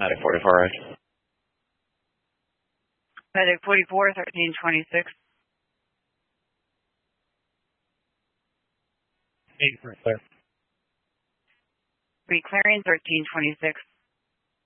Medic 44, right? Medic 44, 1326. 8 for clear. Reclearing 1326.